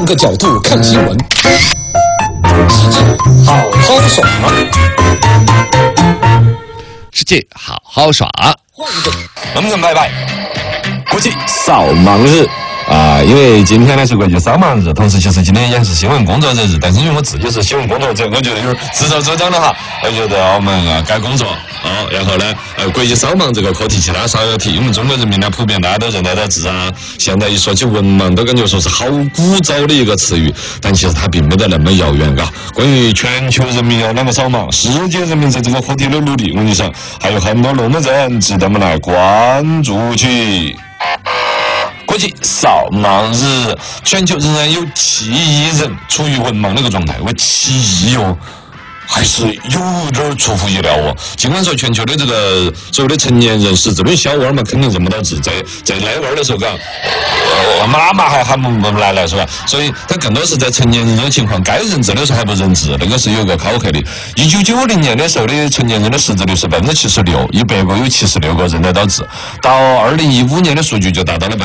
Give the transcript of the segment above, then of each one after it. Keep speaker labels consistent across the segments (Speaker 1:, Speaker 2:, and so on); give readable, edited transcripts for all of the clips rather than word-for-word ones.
Speaker 1: 个角度看新闻，世界好好耍。
Speaker 2: 世界好好耍。
Speaker 1: 换一个，
Speaker 3: 能人拜拜，国际扫盲日。因为今天呢是国际扫盲日，同时其实今天也是新闻工作者日，但是因为我自己是新闻工作者，我觉得有点自作主张的哈。我觉得我们该工作然后呢国际扫盲这个课题其他少有提，因为我们中国人民呢普遍大家都认得到字啊。现在一说起文盲，都感觉说是好古早的一个词语，但其实它并没得那么遥远嘎。关于全球人民要啷个扫盲，世界人民在这个课题的努力，我跟你说还有很多龙门阵值得我们来关注起。国际扫盲日，全球仍然有7亿人处于文盲的一个状态，为7亿哦，还是有点出乎意料哦。尽管说全球的这个所谓的成年人识字的小娃嘛，肯定认不到字，在来娃的时候，妈妈还喊不来了是吧？所以他更多是在成年人的情况，该认字的时候还不认字，那个是有一个考核的。1990年的时候的成年人的识字率是76%，100个有76个认得到字。到2015年的数据就达到了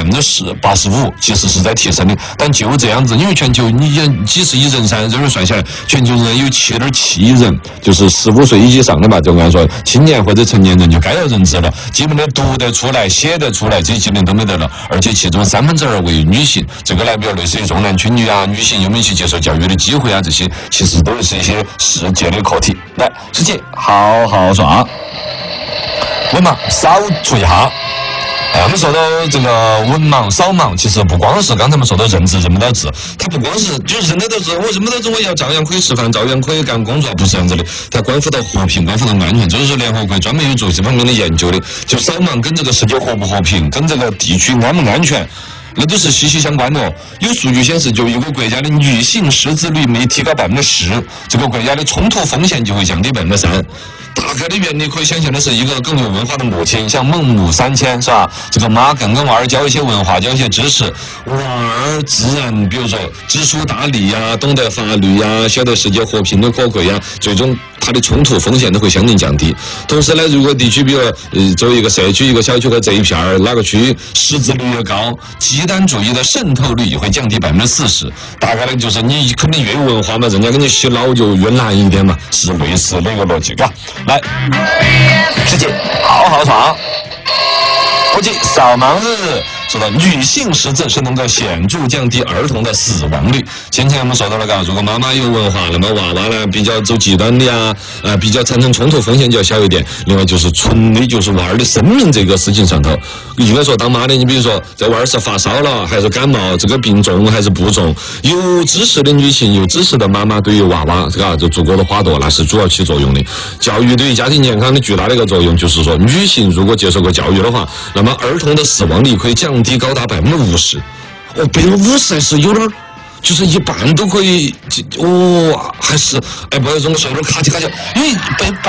Speaker 3: 85%，其实是在提升的。但就这样子，因为全球你几十亿人噻，这样算下来，全球人有7.7亿人，就是15岁以上的吧，就按说青年或者成年人就该要认字了，基本的读得出来、写得出来，这基本都没得了。而且其中2/3为女性，这个呢，比如类似于重男轻女啊，女性有没有去接受教育的机会啊，这些其实都是一些世界的课题。来，世界好好耍，文盲少出一下。我们说到这个文盲、扫盲，其实不光是刚才我们说到认字认不到字，它不光是就是认得到字，我认不到字，我要照样可以吃饭，照样可以干工作，不是这样子的。它关乎到和平，关乎到安全，这就是联合国专门有做这方面的研究的。就扫盲跟这个世界和不和平，跟这个地区安不安全，那都是息息相关的哦。有数据显示，就一个国家的女性识字率没提高10%，这个国家的冲突风险就会降低3%。大概的原理可以想象的是，一个更有文化的母亲，像孟母3000是吧？这个妈更跟娃儿教一些文化，教一些知识，娃儿自然比如说知书达理呀，懂得法律呀，晓得世界和平的可贵呀，最终它的冲突风险都会相应降低。同时呢，如果地区比如作为一个社区、一个小区和这一片哪个区识字率越高，极端主义的渗透率也会降低40%。大概呢就是你肯定越有文化嘛，人家给你洗脑就越难一点嘛，是类似的一个逻辑，嘎。来，世界好好耍。国际扫盲日，说到女性识字是能够显著降低儿童的死亡率。先前我们说到了嘎，如果妈妈有文化，那么娃娃呢比较走极端的呀，比较产生冲突风险就要小一点。另外就是纯的就是娃儿的生命这个事情上头，应该说当妈的，你比如说这娃儿是发烧了还是感冒，这个病重还是不重，有知识的女性有知识的妈妈对于娃娃这个就足够的花朵，那是主要起作用的。教育对于家庭健康的巨大的一个作用，就是说女性如果接受过教育的话，那么儿童的死亡率可以降低高达50%。50%还是有点，就是一半都可以。还是不好意思，我说有点卡起，因为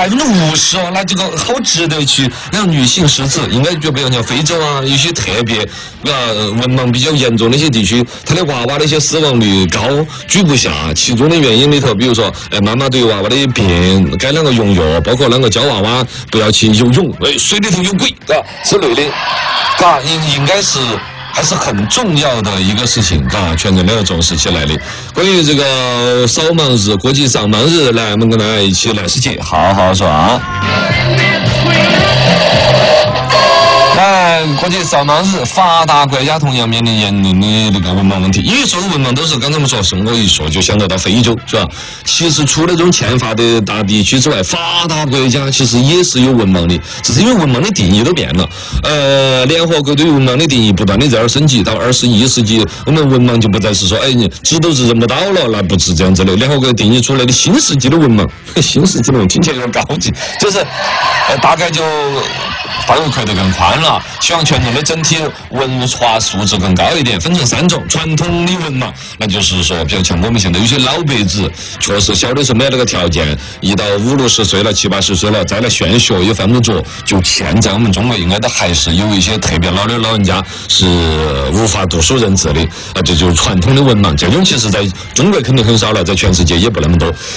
Speaker 3: 50%哦，那这个好值得去让女性识字。应该就比如像非洲啊，有些特别文盲比较严重的一些地区，他的娃娃的一些死亡率高居不下。其中的原因里头，比如说妈妈对娃娃的病该啷个用药，包括啷个教娃娃不要去游泳，水里头有鬼之类的，应该是还是很重要的一个事情，全人都要重视起来的。关于这个扫盲日，国际扫盲日，来，我们跟大家一起来世界好好耍。国际扫盲日，发达国家同样面临严峻的那个文盲问题。因为所有文盲都是刚才我们说，生活一说就想到非洲，是吧？其实除了这种欠发的大地区之外，发达国家其实也是有文盲的，只是因为文盲的定义都变了。联合国对文盲的定义不断的在升级，到21世纪，我们文盲就不再是说你指都是认不到了，那不是这样子的。联合国定义出来的新世纪的文盲，新世纪的文盲听起来有点高级，就是大概就范围扩得更宽了，希望全人的整体文化素质更高一点。分成3种，传统的文盲，那就是说，比如像我们现在有些老辈子，确实小的时候没有那个条件，一到50-60岁了、70-80岁了，再来炫学也犯不着。就现在我们中国应该都还是有一些特别老的老人家是无法读书认字的，这就是传统的文盲。这种其实在中国肯定很少了，在全世界也不那么多。